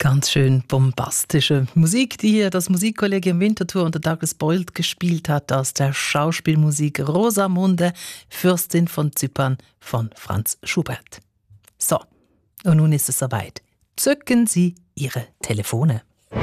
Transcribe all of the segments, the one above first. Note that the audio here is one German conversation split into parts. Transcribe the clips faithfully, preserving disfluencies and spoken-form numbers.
Ganz schön bombastische Musik, die hier das Musikkollegium Winterthur unter Douglas Boyd gespielt hat aus der Schauspielmusik Rosamunde, Fürstin von Zypern von Franz Schubert. So, und nun ist es soweit. Zücken Sie Ihre Telefone.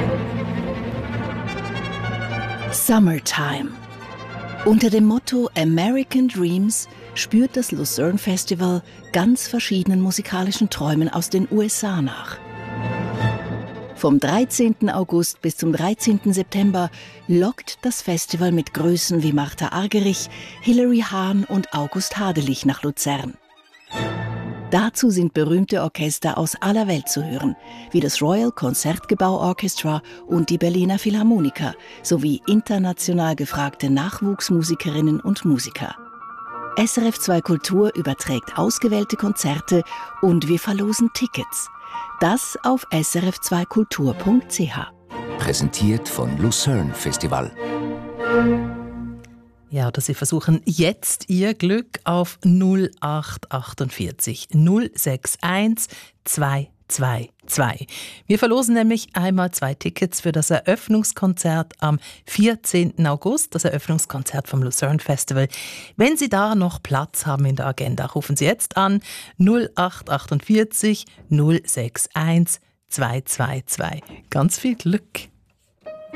Summertime. Unter dem Motto American Dreams spürt das Lucerne Festival ganz verschiedenen musikalischen Träumen aus den U S A nach. Vom dreizehnten August bis zum dreizehnten September lockt das Festival mit Größen wie Martha Argerich, Hilary Hahn und August Hadelich nach Luzern. Dazu sind berühmte Orchester aus aller Welt zu hören, wie das Royal Concertgebouw Orchestra und die Berliner Philharmoniker, sowie international gefragte Nachwuchsmusikerinnen und Musiker. S R F zwei Kultur überträgt ausgewählte Konzerte und wir verlosen Tickets. Das auf s r f zwei kultur punkt c h. Präsentiert von Lucerne Festival. Ja, dass Sie versuchen jetzt Ihr Glück auf null acht achtundvierzig null sechs eins zwei zwei zwei. Wir verlosen nämlich einmal zwei Tickets für das Eröffnungskonzert am vierzehnten August, das Eröffnungskonzert vom Lucerne Festival. Wenn Sie da noch Platz haben in der Agenda, rufen Sie jetzt an null acht achtundvierzig null sechs eins zwei zwei zwei. Ganz viel Glück!